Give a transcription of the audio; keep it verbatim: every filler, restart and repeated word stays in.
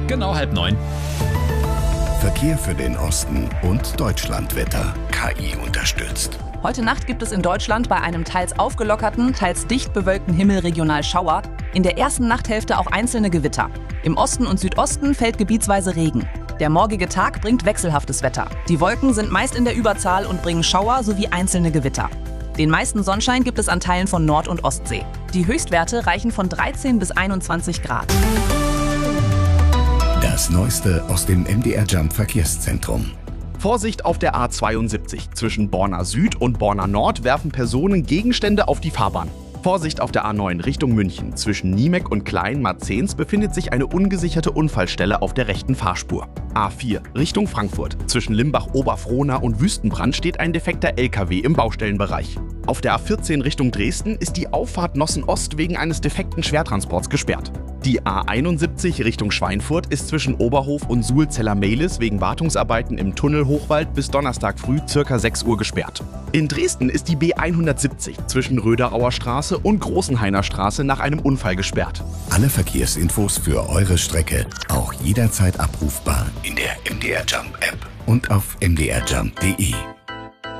Genau halb neun. Verkehr für den Osten und Deutschlandwetter. K I unterstützt. Heute Nacht gibt es in Deutschland bei einem teils aufgelockerten, teils dicht bewölkten Himmel regional Schauer. In der ersten Nachthälfte auch einzelne Gewitter. Im Osten und Südosten fällt gebietsweise Regen. Der morgige Tag bringt wechselhaftes Wetter. Die Wolken sind meist in der Überzahl und bringen Schauer sowie einzelne Gewitter. Den meisten Sonnenschein gibt es an Teilen von Nord- und Ostsee. Die Höchstwerte reichen von dreizehn bis einundzwanzig Grad. Das Neueste aus dem M D R Jump Verkehrszentrum. Vorsicht auf der A zweiundsiebzig. Zwischen Borna Süd und Borna Nord werfen Personen Gegenstände auf die Fahrbahn. Vorsicht auf der A neun Richtung München. Zwischen Niemek und Klein-Marzahns befindet sich eine ungesicherte Unfallstelle auf der rechten Fahrspur. A vier Richtung Frankfurt. Zwischen Limbach-Oberfrohna und Wüstenbrand steht ein defekter L K W im Baustellenbereich. Auf der A vierzehn Richtung Dresden ist die Auffahrt Nossen-Ost wegen eines defekten Schwertransports gesperrt. Die A einundsiebzig Richtung Schweinfurt ist zwischen Oberhof und Suhlzeller-Mehlis wegen Wartungsarbeiten im Tunnelhochwald bis Donnerstag früh ca. sechs Uhr gesperrt. In Dresden ist die B hundertsiebzig zwischen Röderauer Straße und Großenhainer Straße nach einem Unfall gesperrt. Alle Verkehrsinfos für eure Strecke auch jederzeit abrufbar in der M D R Jump App und auf m d r jump punkt d e.